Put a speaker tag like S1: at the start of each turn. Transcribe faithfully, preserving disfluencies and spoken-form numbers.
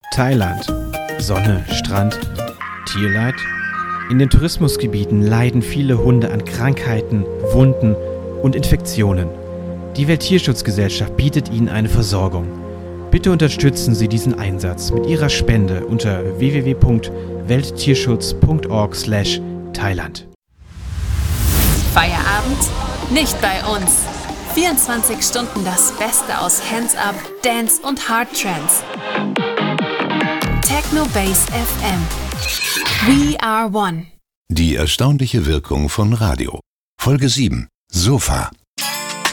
S1: Thailand. Sonne, Strand, Tierleid? In den Tourismusgebieten leiden viele Hunde an Krankheiten, Wunden und Infektionen. Die Welttierschutzgesellschaft bietet ihnen eine Versorgung. Bitte unterstützen Sie diesen Einsatz mit Ihrer Spende unter w w w punkt welttierschutz punkt org slash Thailand.
S2: Feierabend? Nicht bei uns. vierundzwanzig Stunden das Beste aus Hands-Up, Dance und Hard Trance. Techno Bass F M. We are one.
S3: Die erstaunliche Wirkung von Radio. Folge sieben. Sofa.